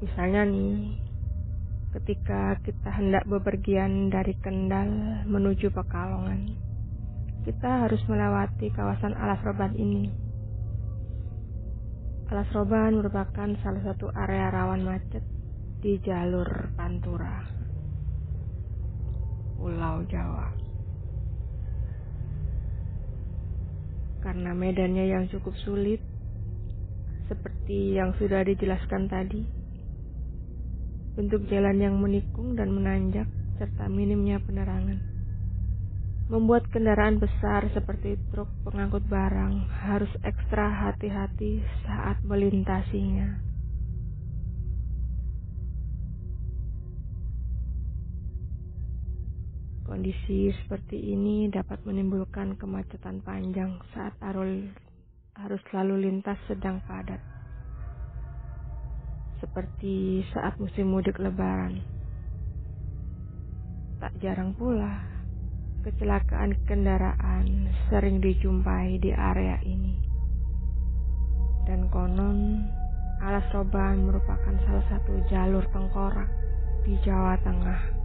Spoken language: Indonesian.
Misalnya nih, ketika kita hendak bepergian dari Kendal menuju Pekalongan, kita harus melewati kawasan Alas Roban ini. Alas Roban merupakan salah satu area rawan macet di jalur Pantura, Pulau Jawa. Karena medannya yang cukup sulit, seperti yang sudah dijelaskan tadi, bentuk jalan yang menikung dan menanjak, serta minimnya penerangan, membuat kendaraan besar seperti truk pengangkut barang harus ekstra hati-hati saat melintasinya. Kondisi seperti ini dapat menimbulkan kemacetan panjang saat arus lalu lintas sedang padat, seperti saat musim mudik Lebaran. Tak jarang pula, kecelakaan kendaraan sering dijumpai di area ini. Dan konon, Alas Roban merupakan salah satu jalur tengkorak di Jawa Tengah.